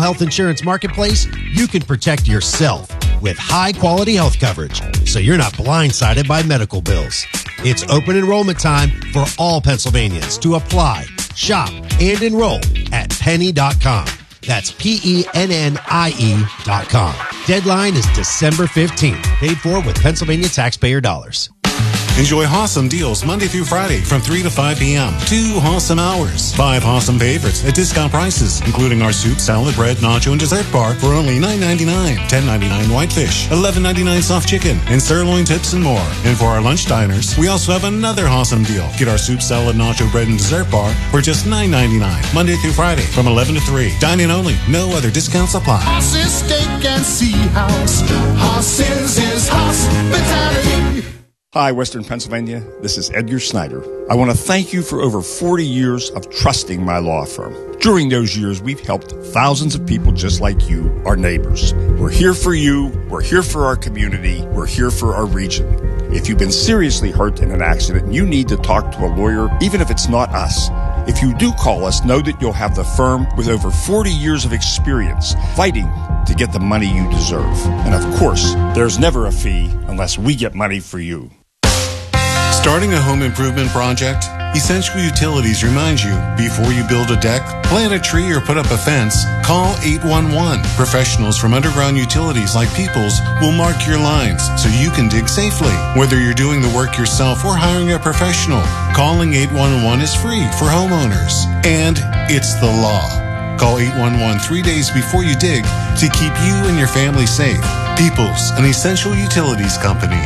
health insurance marketplace, you can protect yourself with high-quality health coverage, so you're not blindsided by medical bills. It's open enrollment time for all Pennsylvanians to apply, shop, and enroll at penny.com. That's PENNIE.com. Deadline is December 15th. Paid for with Pennsylvania taxpayer dollars. Enjoy Hossam deals Monday through Friday from 3 to 5 p.m. 2 Hossam hours. 5 Hossam favorites at discount prices, including our soup, salad, bread, nacho, and dessert bar for only $9.99. $10.99 whitefish, $11.99 soft chicken, and sirloin tips and more. And for our lunch diners, we also have another Hossam deal. Get our soup, salad, nacho, bread, and dessert bar for just $9.99. Monday through Friday from 11 to 3. Dine-in only. No other discounts apply. Hoss's Steak and Sea House. Hoss's is hospitality. Hi, Western Pennsylvania. This is Edgar Snyder. I want to thank you for over 40 years of trusting my law firm. During those years, we've helped thousands of people just like you, our neighbors. We're here for you. We're here for our community. We're here for our region. If you've been seriously hurt in an accident, you need to talk to a lawyer, even if it's not us. If you do call us, know that you'll have the firm with over 40 years of experience fighting to get the money you deserve. And of course, there's never a fee unless we get money for you. Starting a home improvement project? Essential Utilities reminds you, before you build a deck, plant a tree, or put up a fence, call 811. Professionals from Underground Utilities like Peoples will mark your lines so you can dig safely. Whether you're doing the work yourself or hiring a professional, calling 811 is free for homeowners. And it's the law. Call 811 3 days before you dig to keep you and your family safe. Peoples, an Essential Utilities company.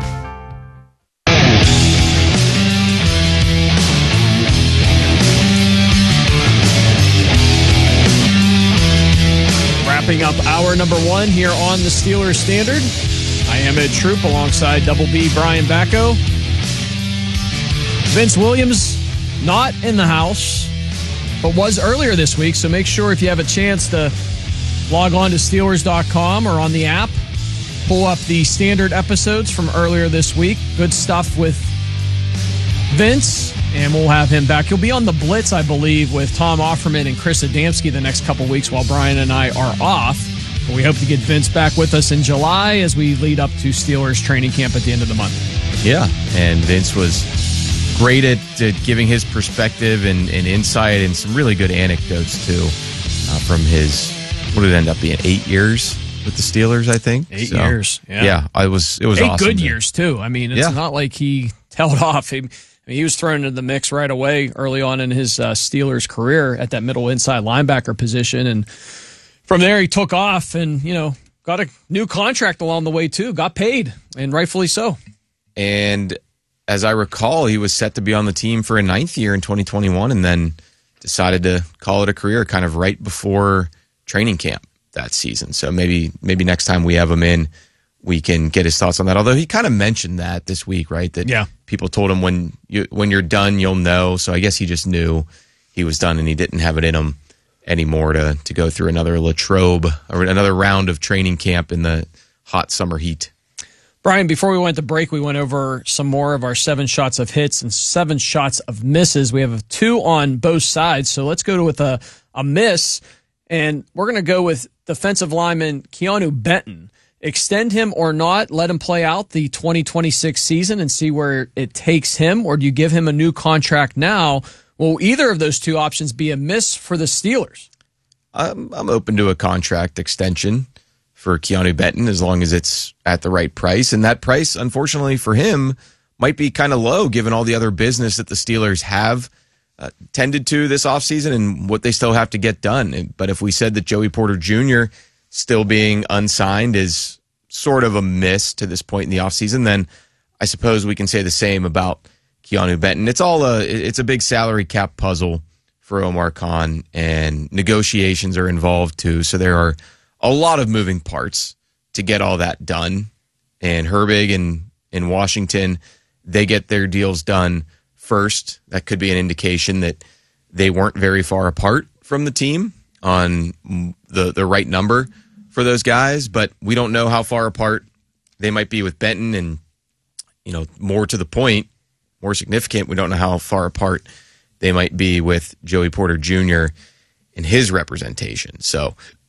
Wrapping up hour number 1 here on the Steelers Standard. I am Ed Troop alongside Double B Brian Bacco. Vince Williams not in the house, but was earlier this week, so make sure if you have a chance to log on to Steelers.com or on the app, pull up the Standard episodes from earlier this week. Good stuff with Vince, and we'll have him back. He'll be on the Blitz, I believe, with Tom Offerman and Chris Adamski the next couple weeks while Brian and I are off. But we hope to get Vince back with us in July as we lead up to Steelers training camp at the end of the month. Yeah, and Vince was great at giving his perspective and insight and some really good anecdotes, too, from his, what did it end up being, 8 years with the Steelers, I think? 8 years, yeah. Yeah, it was 8 awesome. 8 good years, too. I mean, it's not like he held off. He was thrown into the mix right away early on in his Steelers career at that middle inside linebacker position. And from there, he took off and, got a new contract along the way, too. Got paid, and rightfully so. And as I recall, he was set to be on the team for a 9th year in 2021 and then decided to call it a career kind of right before training camp that season. So maybe next time we have him in, we can get his thoughts on that. Although he kind of mentioned that this week, right? That people told him when you're done, you'll know. So I guess he just knew he was done and he didn't have it in him anymore to go through another Latrobe or another round of training camp in the hot summer heat. Brian, before we went to break, we went over some more of our 7 shots of hits and 7 shots of misses. We have 2 on both sides. So let's go with a miss. And we're going to go with defensive lineman Keanu Benton. Extend him or not, let him play out the 2026 season and see where it takes him, or do you give him a new contract now? Will either of those 2 options be a miss for the Steelers? I'm open to a contract extension for Keanu Benton as long as it's at the right price. And that price, unfortunately for him, might be kind of low given all the other business that the Steelers have tended to this offseason and what they still have to get done. But if we said that Joey Porter Jr. still being unsigned is sort of a miss to this point in the offseason, then I suppose we can say the same about Keanu Benton. It's a big salary cap puzzle for Omar Khan, and negotiations are involved too. So there are a lot of moving parts to get all that done. And Herbig and in Washington, they get their deals done first. That could be an indication that they weren't very far apart from the team on the right number for those guys, but we don't know how far apart they might be with Benton. And, more to the point, more significant, we don't know how far apart they might be with Joey Porter Jr. in his representation. So